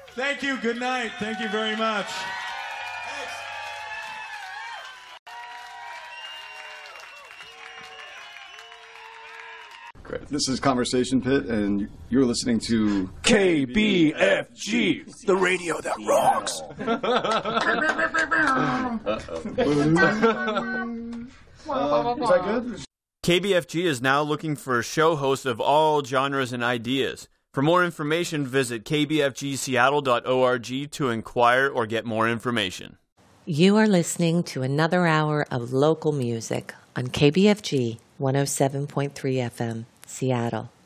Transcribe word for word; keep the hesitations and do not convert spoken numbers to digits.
Thank you. Good night. Thank you very much. Great. This is Conversation Pit, and you're listening to K B F G, the radio that rocks. uh, is that good? K B F G is now looking for show hosts of all genres and ideas. For more information, visit k b f g seattle dot org to inquire or get more information. You are listening to another hour of local music on K B F G one oh seven point three F M, Seattle.